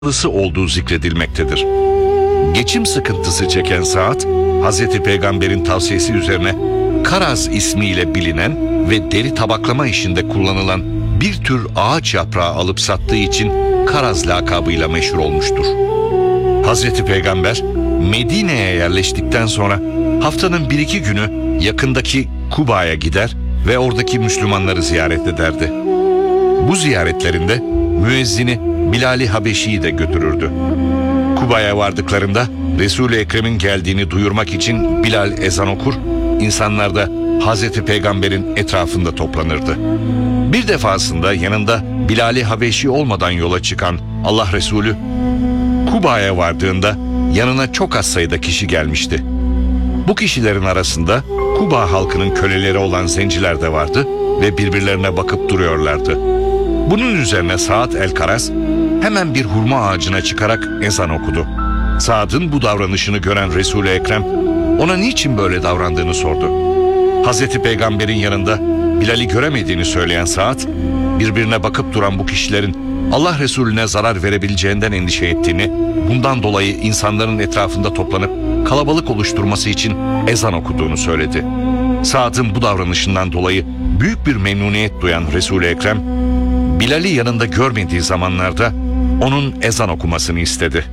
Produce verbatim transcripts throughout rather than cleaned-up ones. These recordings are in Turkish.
olduğu zikredilmektedir. Geçim sıkıntısı çeken Saad, Hazreti Peygamber'in tavsiyesi üzerine karaz ismiyle bilinen ve deri tabaklama işinde kullanılan bir tür ağaç yaprağı alıp sattığı için karaz lakabıyla meşhur olmuştur. Hazreti Peygamber Medine'ye yerleştikten sonra haftanın bir iki günü yakındaki Kuba'ya gider ve oradaki Müslümanları ziyaret ederdi. Bu ziyaretlerinde müezzini Bilal-i Habeşi'yi de götürürdü. Kuba'ya vardıklarında Resul-i Ekrem'in geldiğini duyurmak için Bilal ezan okur, insanlar da Hazreti Peygamber'in etrafında toplanırdı. Bir defasında yanında Bilal-i Habeşi olmadan yola çıkan Allah Resulü, Kuba'ya vardığında yanına çok az sayıda kişi gelmişti. Bu kişilerin arasında Kuba halkının köleleri olan zenciler de vardı ve birbirlerine bakıp duruyorlardı. Bunun üzerine Saad el-Karaz hemen bir hurma ağacına çıkarak ezan okudu. Saad'ın bu davranışını gören Resul-i Ekrem ona niçin böyle davrandığını sordu. Hazreti Peygamber'in yanında Bilal'i göremediğini söyleyen Saad, birbirine bakıp duran bu kişilerin Allah Resulüne zarar verebileceğinden endişe ettiğini, bundan dolayı insanların etrafında toplanıp kalabalık oluşturması için ezan okuduğunu söyledi. Saad'ın bu davranışından dolayı büyük bir memnuniyet duyan Resul-i Ekrem, Bilal'i yanında görmediği zamanlarda onun ezan okumasını istedi.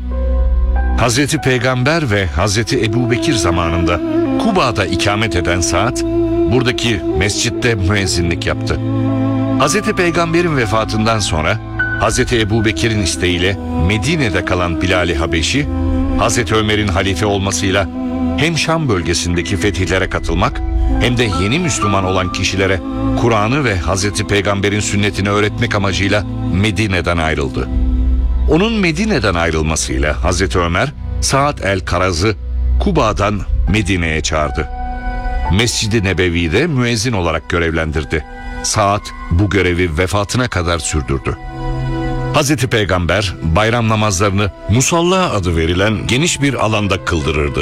Hazreti Peygamber ve Hazreti Ebubekir zamanında Kuba'da ikamet eden Saad, buradaki mescitte müezzinlik yaptı. Hazreti Peygamber'in vefatından sonra Hazreti Ebubekir'in isteğiyle Medine'de kalan Bilal-i Habeşi, Hazreti Ömer'in halife olmasıyla hem Şam bölgesindeki fetihlere katılmak hem de yeni Müslüman olan kişilere Kur'an'ı ve Hazreti Peygamber'in sünnetini öğretmek amacıyla Medine'den ayrıldı. Onun Medine'den ayrılmasıyla Hazreti Ömer, Saad el-Karaz'ı Kuba'dan Medine'ye çağırdı. Mescid-i Nebevi'de müezzin olarak görevlendirdi. Saad bu görevi vefatına kadar sürdürdü. Hazreti Peygamber bayram namazlarını Musalla adı verilen geniş bir alanda kıldırırdı.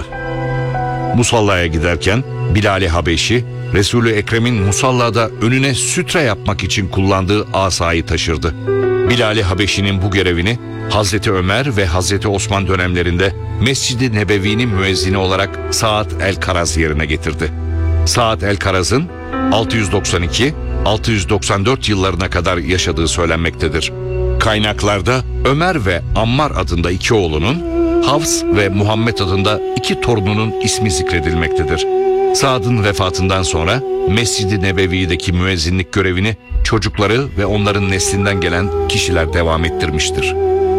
Musallaya giderken Bilal-i Habeşi, Resul-i Ekrem'in musallada önüne sütre yapmak için kullandığı asayı taşırdı. Bilal-i Habeşi'nin bu görevini Hazreti Ömer ve Hazreti Osman dönemlerinde Mescid-i Nebevi'nin müezzini olarak Saad el-Karaz yerine getirdi. Saad el-Karaz'ın altı yüz doksan iki altı yüz doksan dört yıllarına kadar yaşadığı söylenmektedir. Kaynaklarda Ömer ve Ammar adında iki oğlunun, Hafs ve Muhammed adında iki torununun ismi zikredilmektedir. Saad'ın vefatından sonra Mescid-i Nebevi'deki müezzinlik görevini çocukları ve onların neslinden gelen kişiler devam ettirmiştir.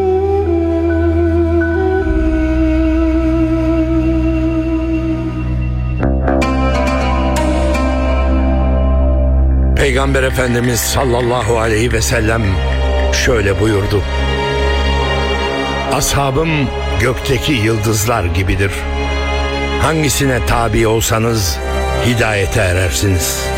Peygamber Efendimiz sallallahu aleyhi ve sellem şöyle buyurdu: Ashabım gökteki yıldızlar gibidir. Hangisine tabi olsanız hidayete erersiniz.